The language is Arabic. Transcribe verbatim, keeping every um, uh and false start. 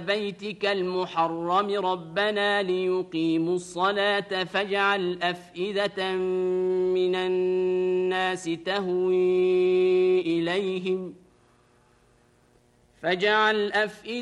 بيتك المحرم ربنا ليقيموا الصلاة فاجعل أفئدة من الناس تهوي إليهم فاجعل أفئدة